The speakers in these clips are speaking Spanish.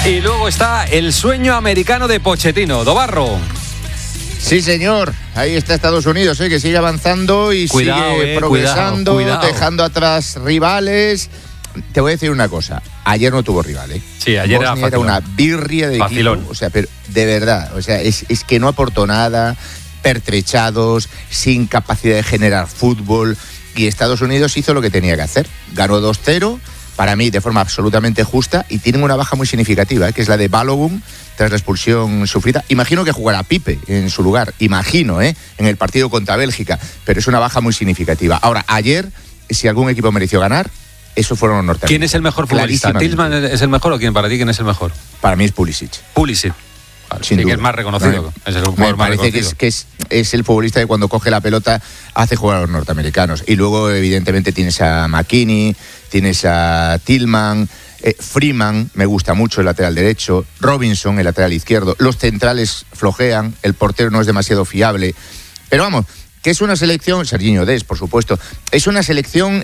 Y luego está el sueño americano de Pochettino, Dobarro. Sí, señor. Ahí está Estados Unidos, que sigue avanzando y sigue progresando, cuidado. dejando atrás rivales. Te voy a decir una cosa. Ayer no tuvo rival, Sí, ayer era una birria de equipo. O sea, pero de verdad, o sea, es que no aportó nada, pertrechados, sin capacidad de generar fútbol. Y Estados Unidos hizo lo que tenía que hacer. Ganó 2-0. Para mí, de forma absolutamente justa, y tienen una baja muy significativa, que es la de Balogun, tras la expulsión sufrida. Imagino que jugará Pipe en su lugar, imagino, en el partido contra Bélgica, pero es una baja muy significativa. Ahora, ayer, si algún equipo mereció ganar, esos fueron los norteamericanos. ¿Quién es el mejor futbolista? ¿Tillman es el mejor o quién? Para ti, ¿quién es el mejor? Para mí es Pulisic. Pulisic. Vale, sin duda. Que es más reconocido. Es el Me parece que es el futbolista que cuando coge la pelota hace jugar a los norteamericanos. Y luego, evidentemente, tienes a McKinney, tienes a Tillman, Freeman, me gusta mucho el lateral derecho, Robinson, el lateral izquierdo. Los centrales flojean, el portero no es demasiado fiable. Pero vamos, que es una selección, Serginho Dest, por supuesto, es una selección...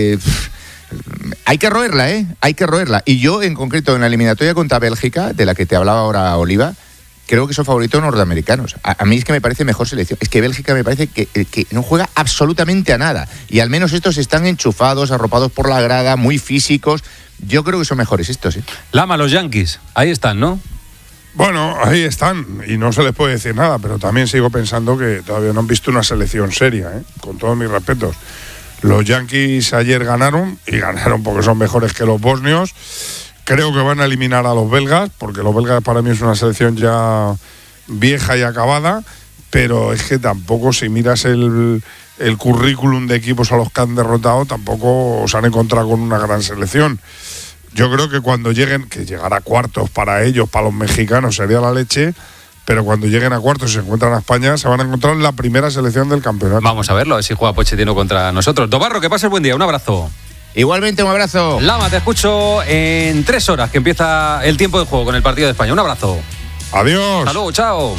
hay que roerla, hay que roerla. Y yo, en concreto, en la eliminatoria contra Bélgica, de la que te hablaba ahora Oliva, creo que son favoritos norteamericanos. A mí es que me parece mejor selección. Es que Bélgica me parece que no juega absolutamente a nada. Y al menos estos están enchufados, arropados por la grada, muy físicos. Yo creo que son mejores estos, Lama, los Yankees, ahí están, ¿no? Bueno, ahí están, y no se les puede decir nada, pero también sigo pensando que todavía no han visto una selección seria, con todos mis respetos. Los Yankees ayer ganaron, y ganaron porque son mejores que los bosnios. Creo que van a eliminar a los belgas, porque los belgas para mí es una selección ya vieja y acabada, pero es que tampoco, si miras el currículum de equipos a los que han derrotado, tampoco se han encontrado con una gran selección. Yo creo que cuando lleguen, que llegar a cuartos para ellos, para los mexicanos, sería la leche, pero cuando lleguen a cuartos y se encuentran a España, se van a encontrar en la primera selección del campeonato. Vamos a verlo, a ver si juega Pochettino contra nosotros. Dobarro, que pases buen día, un abrazo. Igualmente, un abrazo. Lama, te escucho en 3 horas, que empieza el tiempo de juego con el partido de España. Un abrazo. Adiós. Hasta luego, chao.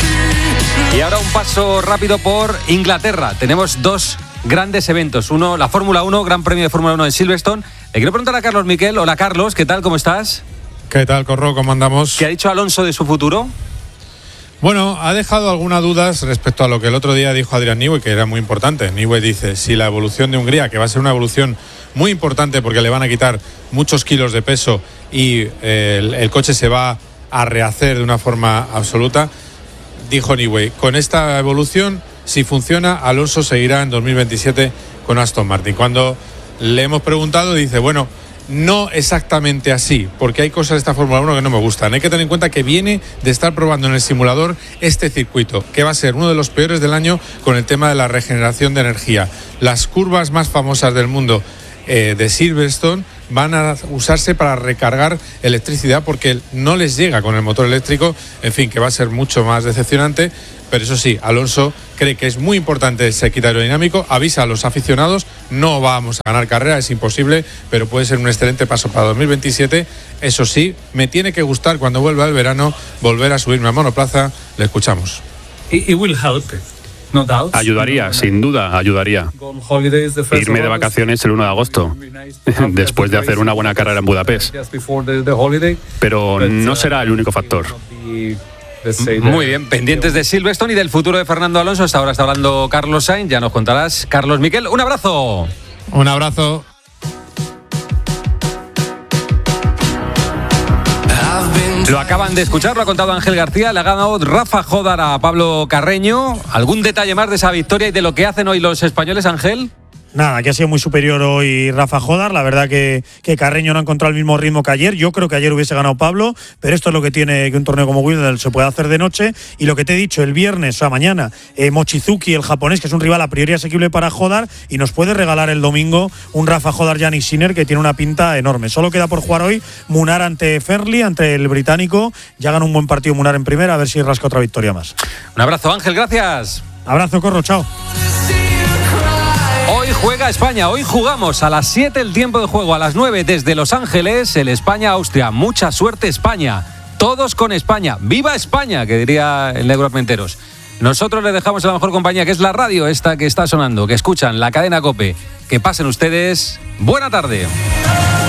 Y ahora un paso rápido por Inglaterra. Tenemos 2 grandes eventos. Uno, la Fórmula 1, Gran Premio de Fórmula 1 en Silverstone. Le quiero preguntar a Carlos Miquel. Hola, Carlos, ¿qué tal? ¿Cómo estás? ¿Qué tal, Corro? ¿Cómo andamos? ¿Qué ha dicho Alonso de su futuro? Bueno, ha dejado algunas dudas respecto a lo que el otro día dijo Adrian Newey, que era muy importante. Newey dice, si la evolución de Hungría, que va a ser una evolución muy importante porque le van a quitar muchos kilos de peso y el coche se va a rehacer de una forma absoluta, dijo Newey, con esta evolución, si funciona, Alonso seguirá en 2027 con Aston Martin. Cuando le hemos preguntado, dice, bueno, no exactamente así, porque hay cosas de esta Fórmula 1 que no me gustan. Hay que tener en cuenta que viene de estar probando en el simulador este circuito, que va a ser uno de los peores del año con el tema de la regeneración de energía. Las curvas más famosas del mundo de Silverstone van a usarse para recargar electricidad porque no les llega con el motor eléctrico, en fin, que va a ser mucho más decepcionante. Pero eso sí, Alonso cree que es muy importante ese kit aerodinámico, avisa a los aficionados, no vamos a ganar carrera, es imposible, pero puede ser un excelente paso para 2027. Eso sí, me tiene que gustar cuando vuelva el verano volver a subirme a monoplaza. Le escuchamos. It will help. No doubt. Ayudaría, sin duda, ayudaría. Irme de vacaciones el 1 de agosto, después de hacer una buena carrera en Budapest. Pero no será el único factor. Muy bien, pendientes de Silverstone y del futuro de Fernando Alonso. Hasta ahora está hablando Carlos Sainz, ya nos contarás. Carlos Miquel, un abrazo. Un abrazo. Lo acaban de escuchar, lo ha contado Ángel García, le ha ganado Rafa Jodar a Pablo Carreño. ¿Algún detalle más de esa victoria y de lo que hacen hoy los españoles, Ángel? Nada, que ha sido muy superior hoy Rafa Jodar. La verdad que Carreño no ha encontrado el mismo ritmo que ayer. Yo creo que ayer hubiese ganado Pablo, pero esto es lo que tiene que un torneo como Wimbledon se puede hacer de noche. Y lo que te he dicho, el viernes, o sea, mañana, Mochizuki, el japonés, que es un rival a priori asequible para Jodar, y nos puede regalar el domingo un Rafa Jodar-Jannik Sinner que tiene una pinta enorme. Solo queda por jugar hoy Munar ante Ferli, ante el británico. Ya gana un buen partido Munar en primera, a ver si rasca otra victoria más. Un abrazo, Ángel, gracias. Abrazo, Corro, chao. Hoy juega España, hoy jugamos a las 7 el tiempo de juego, a las 9 desde Los Ángeles, el España-Austria. Mucha suerte España, todos con España. ¡Viva España!, que diría el negro Armenteros. Nosotros les dejamos la mejor compañía, que es la radio esta que está sonando, que escuchan, la cadena COPE. Que pasen ustedes buena tarde.